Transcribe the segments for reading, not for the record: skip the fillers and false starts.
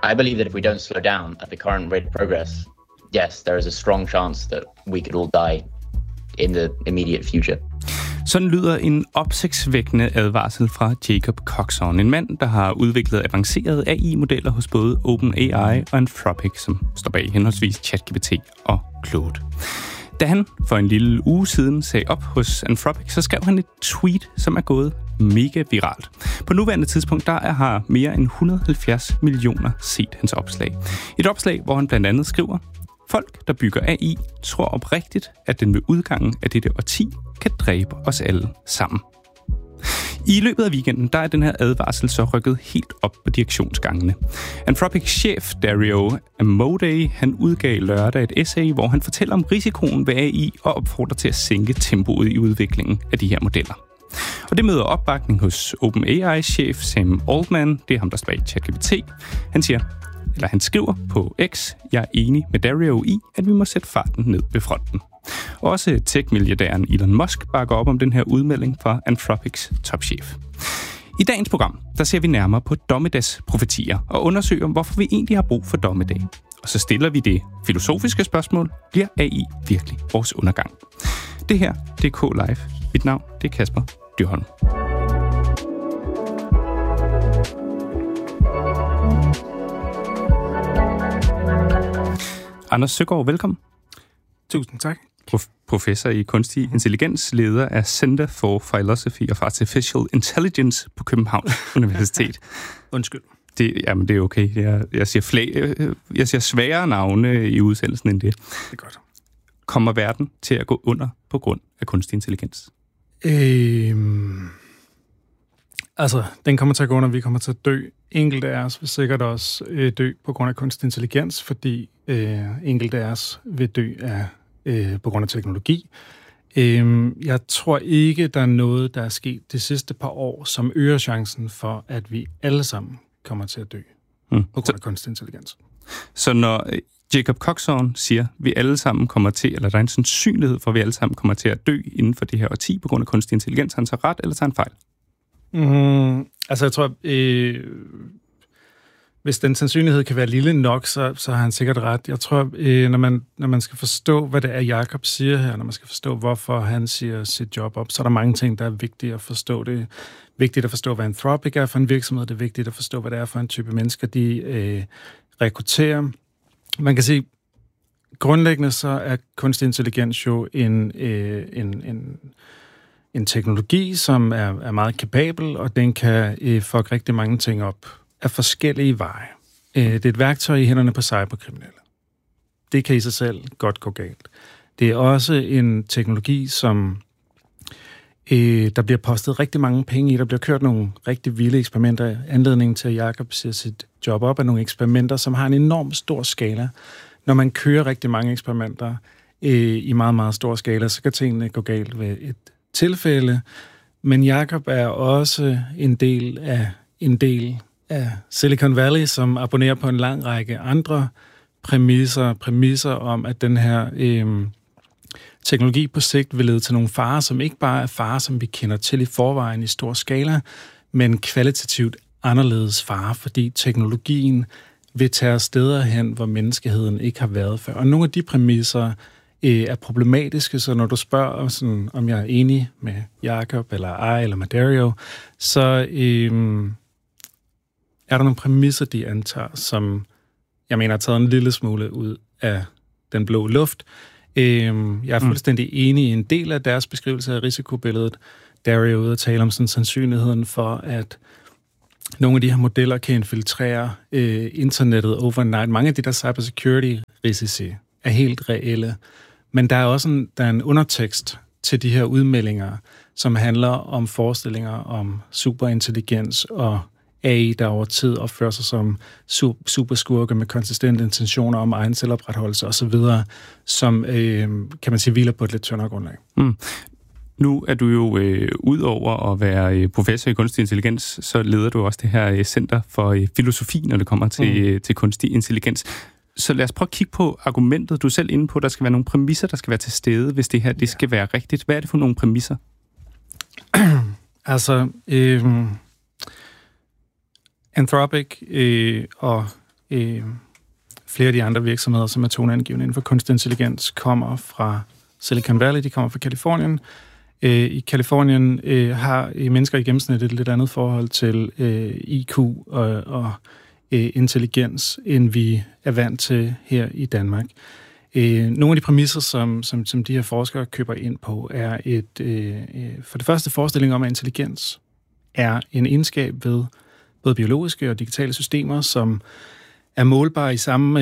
I believe that if we don't slow down at the current rate of progress, yes, there is a strong chance that we could all die in the immediate future. Sådan lyder en opsigtsvækkende advarsel fra Jacob Coxon, en mand, der har udviklet avancerede AI-modeller hos både OpenAI og Anthropic, som står bag henholdsvis ChatGPT og Claude. Da han for en lille uge siden sagde op hos Anthropic, så skrev han et tweet, som er gået mega viralt. På nuværende tidspunkt, der har mere end 170 millioner set hans opslag. Et opslag, hvor han blandt andet skriver: folk, der bygger AI, tror oprigtigt, at den ved udgangen af dette årti kan dræbe os alle sammen. I løbet af weekenden, der er den her advarsel så rykket helt op på direktionsgangene. Anthropics chef Dario Amodei, han udgav lørdag et essay, hvor han fortæller om risikoen ved AI og opfordrer til at sænke tempoet i udviklingen af de her modeller. Og det møder opbakning hos OpenAI's chef Sam Altman, det er ham, der står bag ChatGPT. Han skriver på X: jeg er enig med Dario i, at vi må sætte farten ned ved fronten. Også tech-milliardæren Elon Musk bakker op om den her udmelding fra Anthropics topchef. I dagens program, der ser vi nærmere på dommedagsprofetier og undersøger, hvorfor vi egentlig har brug for dommedag. Og så stiller vi det filosofiske spørgsmål: bliver AI virkelig vores undergang? Det her, det er K-Live. Mit navn, det er Kasper Dyrholm. Anders Søgaard, velkommen. Tusind tak. Professor i kunstig intelligens, leder af Center for Philosophy of Artificial Intelligence på Københavns Universitet. Undskyld. Det er okay. Jeg siger sværere navne i udsendelsen end det. Det er godt. Kommer verden til at gå under på grund af kunstig intelligens? Den kommer til at gå under, vi kommer til at dø. Enkelte af os vil sikkert også dø på grund af kunstig intelligens, fordi enkelte af os vil dø på grund af teknologi. Jeg tror ikke, der er noget, der er sket de sidste par år, som øger chancen for, at vi alle sammen kommer til at dø på grund af kunstig intelligens. Så når Jacob Coxon siger, at vi alle sammen kommer til, eller der er en sandsynlighed for, at vi alle sammen kommer til at dø inden for det her årti på grund af kunstig intelligens, har han så ret, eller tager han fejl? Jeg tror, hvis den sandsynlighed kan være lille nok, så har han sikkert ret. Jeg tror, når man skal forstå, hvad det er, Jacob siger her, når man skal forstå, hvorfor han siger sit job op, så er der mange ting, der er vigtige at forstå. Det er vigtigt at forstå, hvad Anthropic er for en virksomhed. Det er vigtigt at forstå, hvad det er for en type mennesker, de rekrutterer. Man kan sige, grundlæggende så er kunstig intelligens jo en teknologi, som er meget kapabel, og den kan fuck rigtig mange ting op af forskellige veje. Det er et værktøj i hænderne på cyberkriminelle. Det kan i sig selv godt gå galt. Det er også en teknologi, som der bliver postet rigtig mange penge i. Der bliver kørt nogle rigtig vilde eksperimenter. Anledningen til, at Jacob siger sit job op, er nogle eksperimenter, som har en enorm stor skala. Når man kører rigtig mange eksperimenter i meget, meget stor skala, så kan tingene gå galt ved et tilfælde. Men Jacob er også en del af Silicon Valley, som abonnerer på en lang række andre præmisser om, at den her teknologi på sigt vil lede til nogle farer, som ikke bare er farer, som vi kender til i forvejen i stor skala, men kvalitativt anderledes farer, fordi teknologien vil tage os steder hen, hvor menneskeheden ikke har været før. Og nogle af de præmisser er problematiske, så når du spørger, sådan, om jeg er enig med Jacob, eller med Dario, så er der nogle præmisser, de antager, som jeg mener har taget en lille smule ud af den blå luft. Jeg er fuldstændig enig i en del af deres beskrivelse af risikobilledet. Dario er ude at tale om sådan sandsynligheden for, at nogle af de her modeller kan infiltrere internettet overnight. Mange af de der cybersecurity-risici er helt reelle. Men der er også en undertekst til de her udmeldinger, som handler om forestillinger om superintelligens og AI, der over tid opfører sig som superskurke med konsistente intentioner om egen selvopretholdelse osv., som, kan man sige, hviler på et lidt tyndere grundlag. Nu er du jo ud over at være professor i kunstig intelligens, så leder du også det her Center for Filosofi, når det kommer til kunstig intelligens. Så lad os prøve at kigge på argumentet, du er selv inde på. Der skal være nogle præmisser, der skal være til stede, hvis det her det skal være rigtigt. Hvad er det for nogle præmisser? Anthropic og flere af de andre virksomheder, som er toneangivende inden for kunstig intelligens, kommer fra Silicon Valley, de kommer fra Californien. I Californien har mennesker i gennemsnit et lidt andet forhold til IQ og intelligens, end vi er vant til her i Danmark. Nogle af de præmisser, som de her forskere køber ind på, er for det første forestilling om, at intelligens er en egenskab ved både biologiske og digitale systemer, som er målbare i samme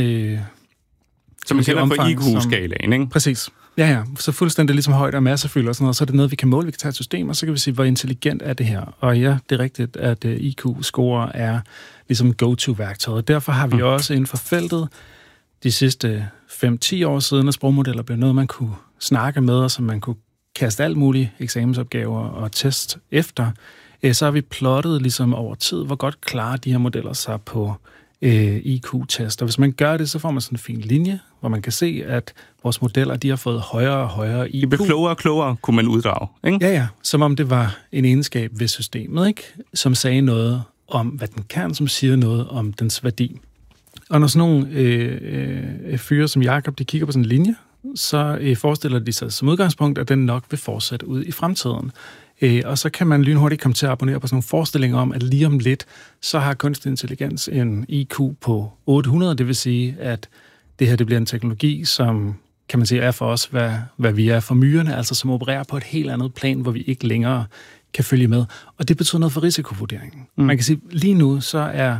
som man kender for IQ-skalaen, ikke? Præcis. Ja. Så fuldstændig ligesom højde og massefylde og sådan noget, så er det noget, vi kan måle. Vi kan tage et system, og så kan vi sige, hvor intelligent er det her. Og ja, det er rigtigt, at IQ-score er ligesom go-to-værktøjet. Derfor har vi også inden for feltet de sidste 5-10 år siden, at sprogmodeller blev noget, man kunne snakke med, og som man kunne kaste alt muligt eksamensopgaver og test efter. Så har vi plottet ligesom over tid, hvor godt klarer de her modeller sig på IQ-test. Og hvis man gør det, så får man sådan en fin linje, hvor man kan se, at vores modeller, de har fået højere og højere IQ. De bliver klogere og klogere, kunne man uddrage, ikke? Ja. Som om det var en egenskab ved systemet, ikke? Som sagde noget om, hvad den kan, som siger noget om dens værdi. Og når sådan nogle fyre som Jakob, de kigger på sådan en linje, så forestiller de sig som udgangspunkt, at den nok vil fortsætte ud i fremtiden. Og så kan man lynhurtigt komme til at abonnere på sådan nogle forestillinger om, at lige om lidt, så har kunstig intelligens en IQ på 800, det vil sige, at det her det bliver en teknologi, som kan man sige er for os, hvad vi er for myrerne, altså som opererer på et helt andet plan, hvor vi ikke længere kan følge med. Og det betyder noget for risikovurderingen. Man kan sige, lige nu så er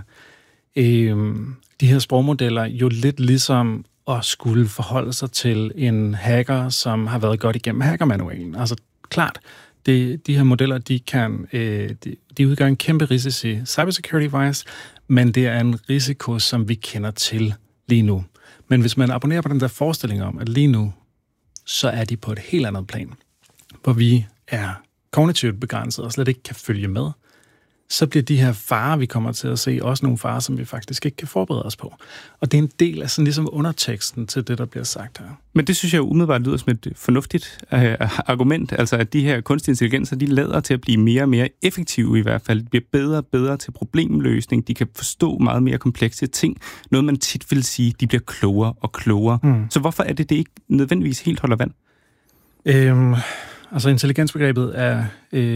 de her sprogmodeller jo lidt ligesom at skulle forholde sig til en hacker, som har været godt igennem hackermanualen. Altså klart, de her modeller, de udgør en kæmpe risici cybersecurity-wise, men det er en risiko, som vi kender til lige nu. Men hvis man abonnerer på den der forestilling om, at lige nu, så er de på et helt andet plan, hvor vi er kognitivt begrænset og slet ikke kan følge med, så bliver de her farer, vi kommer til at se, også nogle farer, som vi faktisk ikke kan forberede os på. Og det er en del af sådan ligesom underteksten til det, der bliver sagt her. Men det synes jeg jo umiddelbart lyder som et fornuftigt argument, altså at de her kunstige intelligenser, de lader til at blive mere og mere effektive i hvert fald. De bliver bedre og bedre til problemløsning, de kan forstå meget mere komplekse ting. Noget man tit vil sige, de bliver klogere og klogere. Så hvorfor er det ikke nødvendigvis helt holder vand? Altså intelligensbegrebet er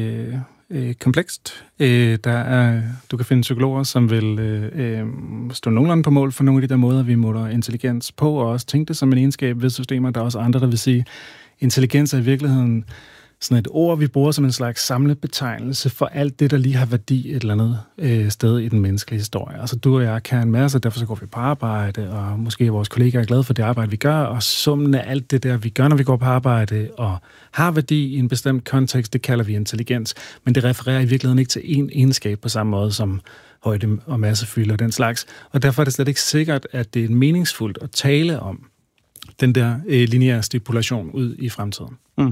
komplekst. Du kan finde psykologer, som vil stå nogenlunde på mål for nogle af de der måder, vi måler intelligens på, og også tænke det som en egenskab ved systemer. Der er også andre, der vil sige, intelligens er i virkeligheden sådan et ord, vi bruger som en slags samlebetegnelse for alt det, der lige har værdi et eller andet sted i den menneskelige historie. Altså du og jeg kan en masse, derfor så går vi på arbejde, og måske vores kollegaer er glade for det arbejde, vi gør, og summen af alt det der, vi gør, når vi går på arbejde, og har værdi i en bestemt kontekst, det kalder vi intelligens. Men det refererer i virkeligheden ikke til én egenskab på samme måde som højde og massefylde og den slags. Og derfor er det slet ikke sikkert, at det er meningsfuldt at tale om den der lineære stipulation ud i fremtiden.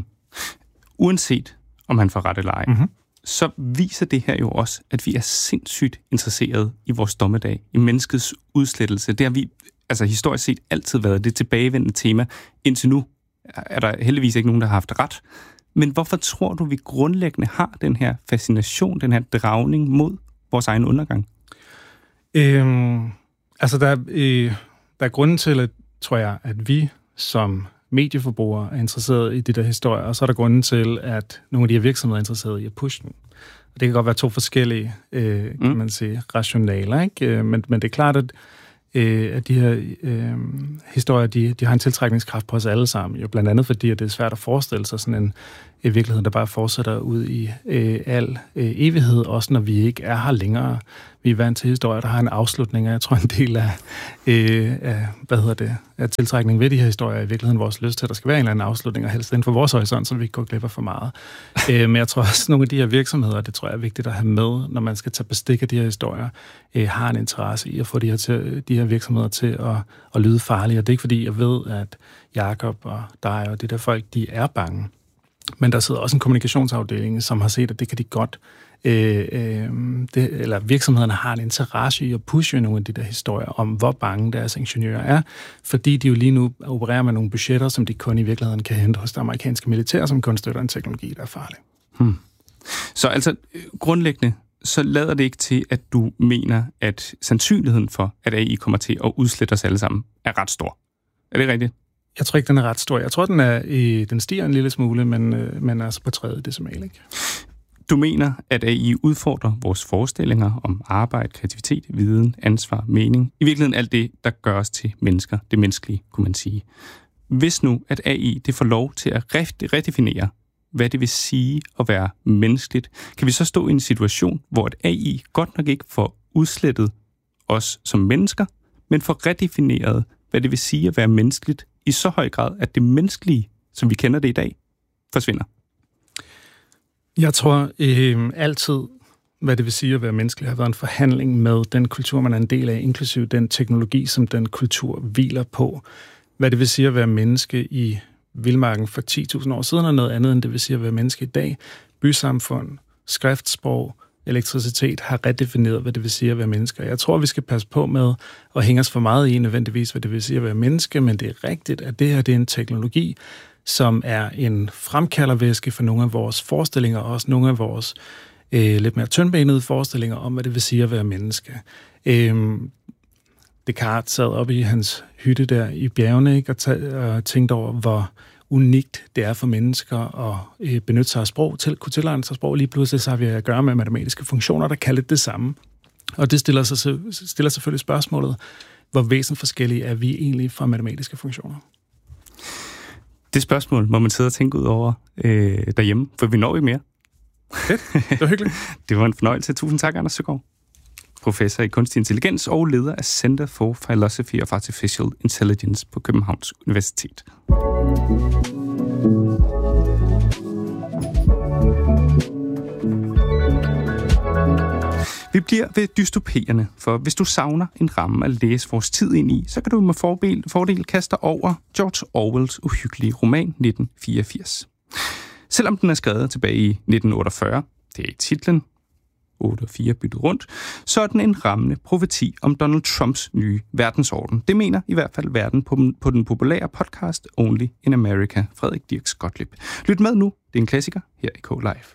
Uanset om han får ret eller ej, så viser det her jo også, at vi er sindssygt interesserede i vores dommedag, i menneskets udslettelse. Det har vi altså historisk set altid været det tilbagevendende tema. Indtil nu er der heldigvis ikke nogen, der har haft ret. Men hvorfor tror du, vi grundlæggende har den her fascination, den her dragning mod vores egen undergang? Altså, der er grunden til, at, tror jeg, at vi som medieforbrugere er interesseret i de der historier, og så er der grunden til, at nogle af de her virksomheder er interesseret i at pushe den. Og det kan godt være to forskellige, kan man sige, rationaler, ikke? Men det er klart, at de her historier, de har en tiltrækningskraft på os alle sammen. Jo blandt andet fordi, at det er svært at forestille sig sådan en virkelighed, der bare fortsætter ud i al evighed, også når vi ikke er her længere. Vi er vant til historier, der har en afslutning, og jeg tror en del af tiltrækningen ved de her historier i virkeligheden vores lyst til, at der skal være en eller anden afslutning, og helst inden for vores horisont, så vi ikke går glip af for meget. Men jeg tror også, at nogle af de her virksomheder, det tror jeg er vigtigt at have med, når man skal tage bestik af de her historier, har en interesse i at få de her virksomheder til at lyde farlige. Og det er ikke fordi, jeg ved, at Jakob og dig og de der folk, de er bange. Men der sidder også en kommunikationsafdeling, som har set, at det kan de godt. Eller virksomhederne har en interesse i at pushe nogle af de der historier om, hvor bange deres ingeniører er, fordi de jo lige nu opererer med nogle budgetter, som de kun i virkeligheden kan hente hos det amerikanske militær, som kun støtter en teknologi, der er farlig. Så altså grundlæggende, så lader det ikke til, at du mener, at sandsynligheden for, at AI kommer til at udslette os alle sammen, er ret stor. Er det rigtigt? Jeg tror ikke, den er ret stor. Jeg tror, den stiger en lille smule, men altså på tredje decimal, ikke? Du mener, at AI udfordrer vores forestillinger om arbejde, kreativitet, viden, ansvar, mening. I virkeligheden alt det, der gør os til mennesker. Det menneskelige, kunne man sige. Hvis nu, at AI det får lov til at redefinere, hvad det vil sige at være menneskeligt, kan vi så stå i en situation, hvor et AI godt nok ikke får udslettet os som mennesker, men får redefineret, hvad det vil sige at være menneskeligt i så høj grad, at det menneskelige, som vi kender det i dag, forsvinder. Jeg tror altid, hvad det vil sige at være menneskelig, har været en forhandling med den kultur, man er en del af, inklusive den teknologi, som den kultur hviler på. Hvad det vil sige at være menneske i vildmarken for 10.000 år siden, er noget andet, end det vil sige at være menneske i dag. Bysamfund, skriftsprog, elektricitet har redefineret, hvad det vil sige at være menneske. Jeg tror, vi skal passe på med at hænge os for meget i nødvendigvis, hvad det vil sige at være menneske, men det er rigtigt, at det her det er en teknologi, som er en fremkaldervæske for nogle af vores forestillinger, og også nogle af vores lidt mere tyndbenede forestillinger om, hvad det vil sige at være menneske. Descartes sad oppe i hans hytte der i bjergene, ikke, og tænkte over, hvor unikt det er for mennesker at benytte sig af sprog, kunne tilegne sig sprog. Lige pludselig så har vi at gøre med matematiske funktioner, der kan lidt det samme. Og det stiller selvfølgelig spørgsmålet, hvor væsensforskellige er vi egentlig fra matematiske funktioner? Det spørgsmål må man sidde og tænke ud over derhjemme, for vi når ikke mere. Fedt. Det var hyggeligt. Det var en fornøjelse. Tusind tak, Anders Søgaard. Professor i kunstig intelligens og leder af Center for Philosophy of Artificial Intelligence på Københavns Universitet. Vi bliver ved dystopierne, for hvis du savner en ramme at læse vores tid ind i, så kan du med fordel kaste dig over George Orwells uhyggelige roman 1984. Selvom den er skrevet tilbage i 1948, det er i titlen, 8 og 4 byttet rundt, så er den en rammende profeti om Donald Trumps nye verdensorden. Det mener i hvert fald verden på den populære podcast Only in America, Frederik Dirks Gottlieb. Lyt med nu, det er en klassiker her i K-Live.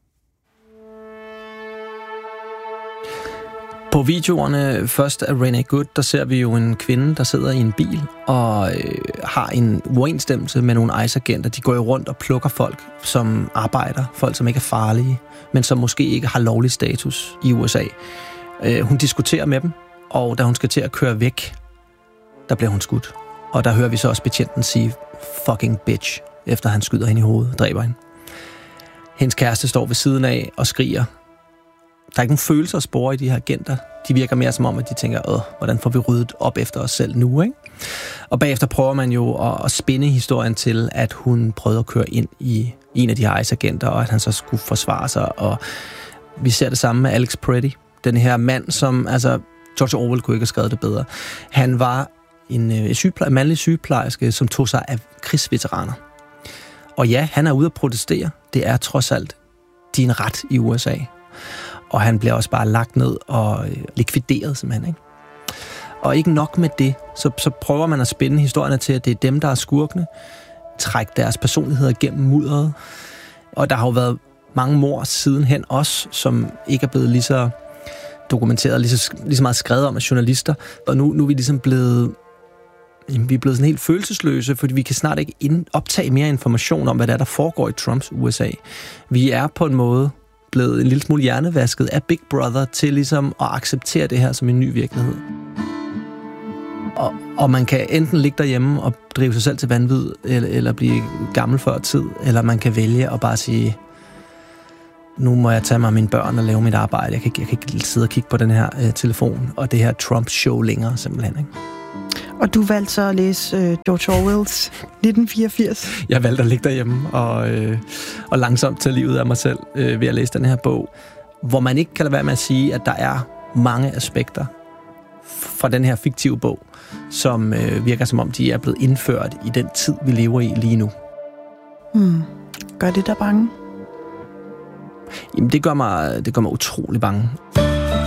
På videoerne først af Renee Good, der ser vi jo en kvinde, der sidder i en bil og har en uoverensstemmelse med nogle ICE-agenter. De går jo rundt og plukker folk, som arbejder, folk, som ikke er farlige, men som måske ikke har lovlig status i USA. Hun diskuterer med dem, og da hun skal til at køre væk, der bliver hun skudt. Og der hører vi så også betjenten sige, fucking bitch, efter han skyder hende i hovedet og dræber hende. Hendes kæreste står ved siden af og skriger. Der er ikke nogen følelser at spore i de her agenter. De virker mere som om, at de tænker, hvordan får vi ryddet op efter os selv nu, ikke? Og bagefter prøver man jo at spinde historien til, at hun prøvede at køre ind i en af de her ICE-agenter, og at han så skulle forsvare sig. Og vi ser det samme med Alex Preddy. Den her mand, som, altså, George Orwell kunne ikke have skrevet det bedre. Han var en mandlig sygeplejerske, som tog sig af krigsveteraner. Og ja, han er ude at protestere. Det er trods alt din ret i USA. Og han bliver også bare lagt ned og likvideret, simpelthen, ikke? Og ikke nok med det, så prøver man at spænde historierne til, at det er dem, der er skurkene, trække deres personligheder gennem mudderet. Og der har jo været mange mord sidenhen også, som ikke er blevet lige så dokumenteret, lige så meget skrevet om af journalister. Og nu er vi ligesom blevet sådan helt følelsesløse, fordi vi kan snart ikke optage mere information om, hvad der foregår i Trumps USA. Vi er på en måde blevet en lille smule hjernevasket af Big Brother til ligesom at acceptere det her som en ny virkelighed. Og man kan enten ligge derhjemme og drive sig selv til vanvid, eller blive gammel før tid, eller man kan vælge at bare sige, nu må jeg tage mig af mine børn og lave mit arbejde. Jeg kan ikke sidde og kigge på den her telefon og det her Trump-show længere, simpelthen, ikke? Og du valgte så at læse George Orwells 1984? Jeg valgte at ligge derhjemme og langsomt tage livet af mig selv ved at læse den her bog, hvor man ikke kan lade være med at sige, at der er mange aspekter fra den her fiktive bog, som virker som om, de er blevet indført i den tid, vi lever i lige nu. Gør det dig bange? Jamen, det gør mig utrolig bange.